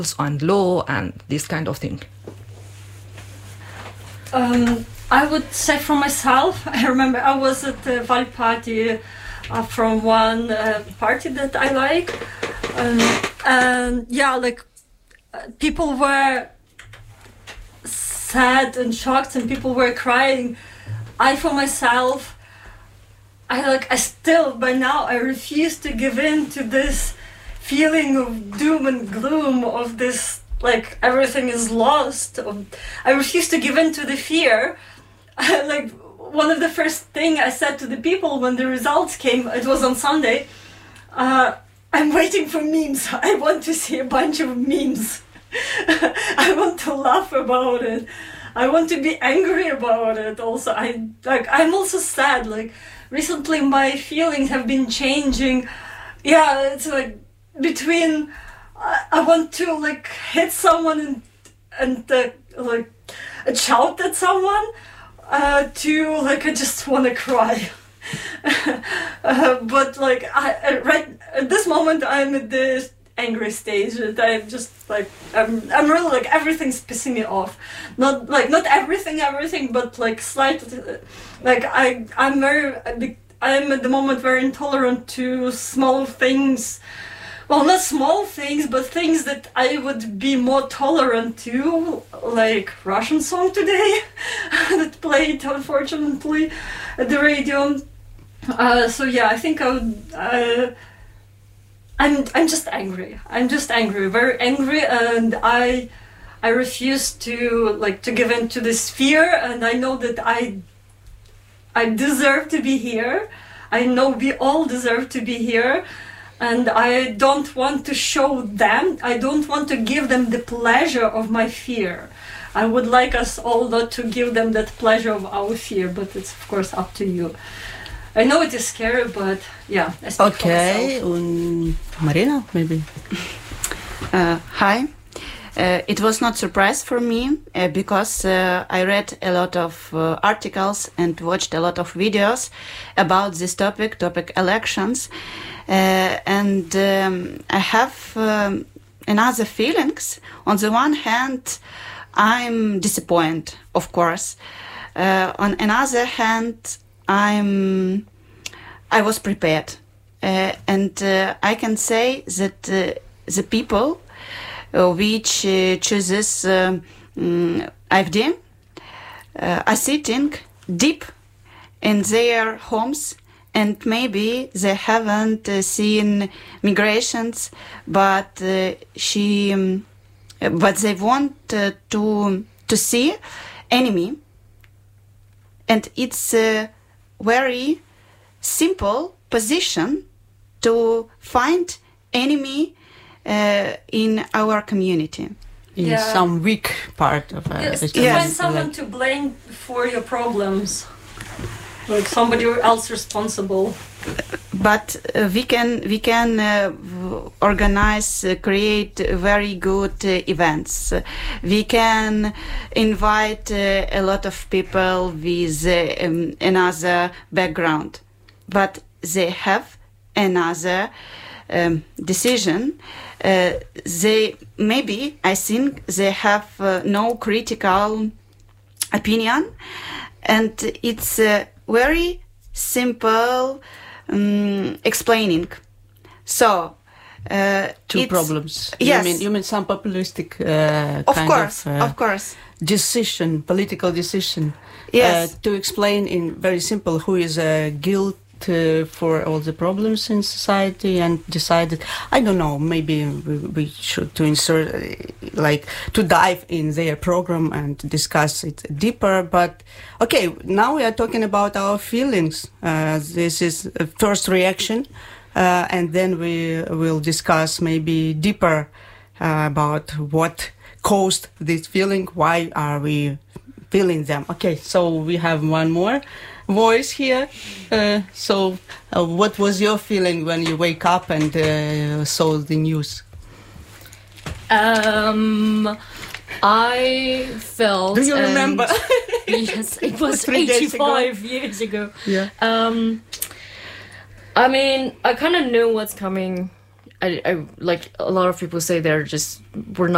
and law and this kind of thing? I would say for myself, I remember I was at the Val party from one party that I like, and yeah, like people were sad and shocked, and people were crying. I, for myself, I still by now I refuse to give in to this feeling of doom and gloom, of this like everything is lost. I refuse to give in to the fear. Like one of the first thing I said to the people when the results came, it was on Sunday, I'm waiting for memes. I want to see a bunch of memes. I want to laugh about it. I want to be angry about it also. I'm also sad. Like recently my feelings have been changing. Yeah, it's like between I want to like hit someone and like shout at someone, to like I just want to cry. But like right at this moment I'm at this angry stage that I'm just like I'm really like everything's pissing me off. Not everything, but like slightly. Like I'm at the moment very intolerant to small things. Well, not small things, but things that I would be more tolerant to, like Russian song today that played, unfortunately, at the radio. So yeah, I think I would. I'm just angry. I'm just angry, very angry, and I refuse to give in to this fear, and I know that I deserve to be here. I know we all deserve to be here. And I don't want to show them, I don't want to give them the pleasure of my fear. I would like us all not to give them that pleasure of our fear, but it's of course up to you. I know it is scary, but yeah, I speak for myself. Marina, maybe. Hi. It was not surprise for me because I read a lot of articles and watched a lot of videos about this topic elections. And I have another feelings. On the one hand, I'm disappointed, of course. On another hand, I was prepared. And I can say that the people which chooses AfD are sitting deep in their homes, and maybe they haven't seen migrations, but they want to see enemy, and it's a very simple position to find enemy in our community. In some weak part of it. To find someone to blame for your problems. Like somebody else responsible. But we can organize, create very good events. We can invite a lot of people with another background, but they have another decision. I think they have no critical opinion, and it's very simple explaining. So two problems. Yes. You mean some populistic of course decision, political decision. Yes. To explain in very simple who is guilty for all the problems in society, and decided, I don't know, maybe we should to insert, to dive in their program and discuss it deeper. But okay, now we are talking about our feelings. This is a first reaction, and then we will discuss maybe deeper about what caused this feeling, why are we feeling them. Okay, so we have one more voice here. So what was your feeling when you wake up and saw the news? I felt... Do you remember? Yes, it was 85 years ago. Yeah. I mean, I kind of knew what's coming. I like a lot of people say we're not